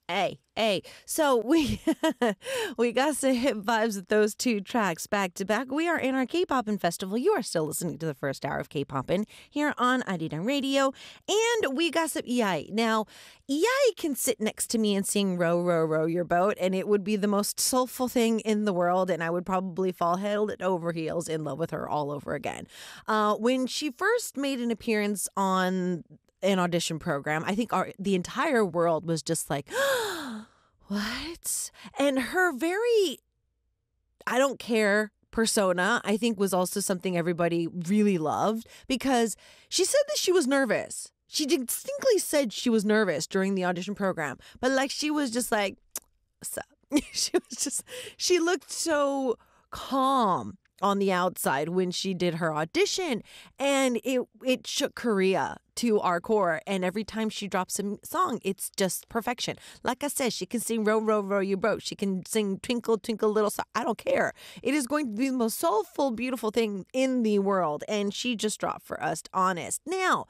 Hey. So we we got some hip vibes with those two tracks back to back. We are in our K-Poppin' Festival. You are still listening to the first hour of K-Poppin' here on Arirang Radio. And we got some EI. Now, EI can sit next to me and sing Row, Row, Row Your Boat, and it would be the most soulful thing in the world, and I would probably fall head over heels in love with her all over again. When she first made an appearance on an audition program, I think the entire world was just like, what? And her very I don't care persona, I think, was also something everybody really loved because she said that she was nervous. She distinctly said she was nervous during the audition program, but like she was just like, what's up? She looked so calm on the outside when she did her audition, and it shook Korea to our core. And every time she drops a song, it's just perfection. Like I said, she can sing Row, Row, Row Your Boat. She can sing Twinkle, Twinkle Little Star. I don't care. It is going to be the most soulful, beautiful thing in the world. And she just dropped for us, Honest. Now,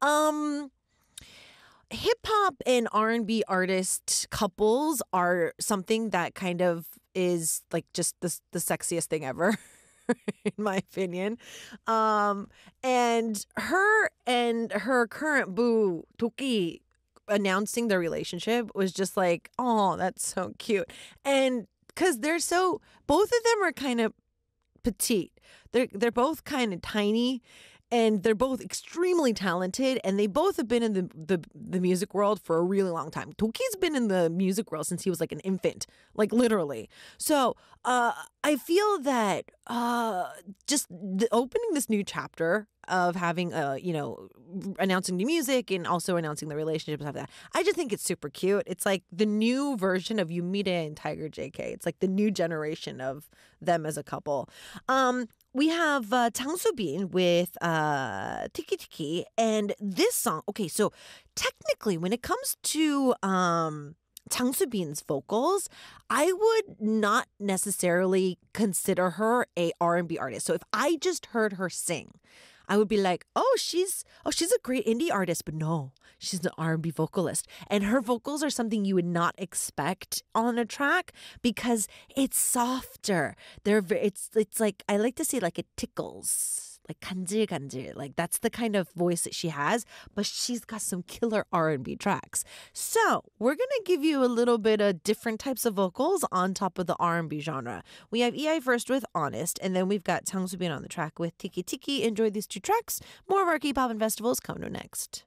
hip hop and R&B artist couples are something that kind of is like just the sexiest thing ever. In my opinion. And her current boo, Toki, announcing their relationship was just like, oh, that's so cute. And because both of them are kind of petite. They're both kind of tiny. And they're both extremely talented, and they both have been in the music world for a really long time. Toki's been in the music world since he was like an infant, like literally. So I feel that just opening this new chapter of having announcing new music and also announcing the relationship and stuff like that, I just think it's super cute. It's like the new version of Yumire and Tiger JK. It's like the new generation of them as a couple. We have Jang Soo-bin with Tiki Tiki, and this song. Okay, so technically, when it comes to Jang Soo-bin's vocals, I would not necessarily consider her a R&B artist. So if I just heard her sing, I would be like, she's a great indie artist, but no, she's an R&B vocalist. And her vocals are something you would not expect on a track because it's softer. It's like, I like to say like it tickles. Like 간질간질, like that's the kind of voice that she has, but she's got some killer R&B tracks. So we're gonna give you a little bit of different types of vocals on top of the R&B genre. We have EI first with Honest, and then we've got Jang Soo-bin on the track with Tiki Tiki. Enjoy these two tracks. More of our K-Poppin' Festivals coming up next.